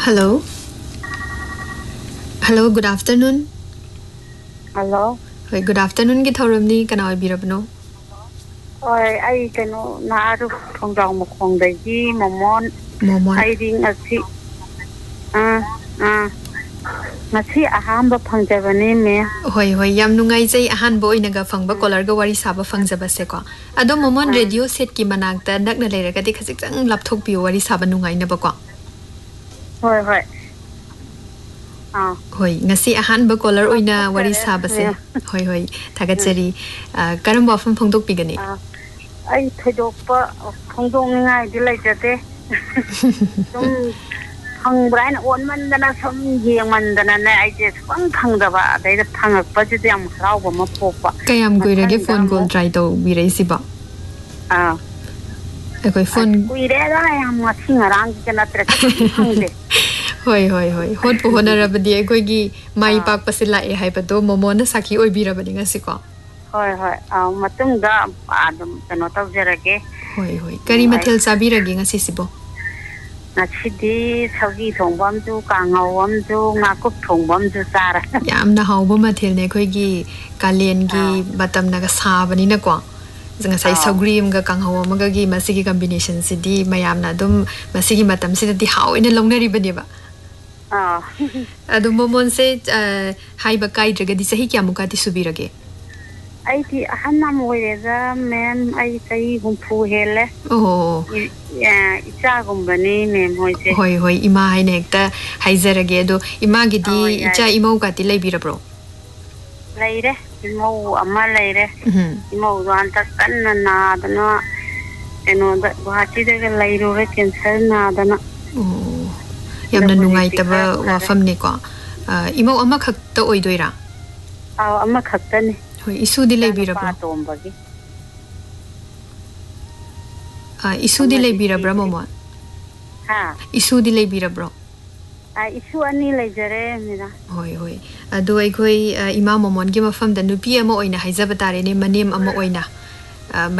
Hello. Hello, good afternoon. Hello. Hi, good afternoon. Ki thoram ni kana oi birabno. Oi, ai kano naaru thongdang mokong dai ji momon. Momon. Ai ding asi. Ngasi ahamba phangjabani me. Hoi hoi yam nungai jai ahan bo inaga phangba collar ga wari saba phangjaba se ko. Ado momon radio set ki manakta nakna leiraga di khasik chang lapthok pi wari saba nungai na ba ko. Hoi hoi. Hoi ngasi ahan ba collar oina wari saba se. Hoi hoi thagachari karam ba phang phangdok pi gani. Ai thoidokpa phangdong ngai di laijate. Tum phangbrain on mandana som yeng mandana na ai je phang phangdaba dai da phangakpa je yam harauba ma phokpa. Kayam goirage phone call try to bi rai si ba. Ekoi phone kuire da yam ngasi ngarang ke na tre phangde. Hoi hoi hoi hot po honarabadi ekoi gi mai pak pasila e hai pado momon na saki oi birabadi ngasi ko. Hoi hoi matung da adam kano tawjarage. Hoi hoi kari mathel sabirage ngasi sibo. Ngachidi saugi thongbam ju kangawam ju ngakup thongbam ju sara. Yamna hauba mathel ne khoi gi kalen gi batam na ga sabani na ko. Janga sai saugrim ga kanghawam ga gi masigi combination sidi mayamna dum masigi matam sida di haw ina longnari bani ba. Adu momon se haiba kai draga di sahi kya muka ti subirage. Ai ti hanna moireza mem ai sai humpu hele. Oh. Icha gumbani mem hoise. Hoi hoi ima hai nekta haizarage do ima gi di icha imau ka ti lai birabro. Laire imau amma laire. Imau dan ta kanna na dana eno da bahati de lairo re cancer na dana. Oh. Yamna nungai taba wafam ne ko. Imau ama khakta oidoira. Ama khakta ne. Hoi isu di lai birabro. Isu di lai birabra momon. Isu di lai birabro. Isu ani lai jare mira. Hoi hoi. Adu ai khoi ima momon gi mafam da nupi ama oina haizaba tare ne manem ama oina.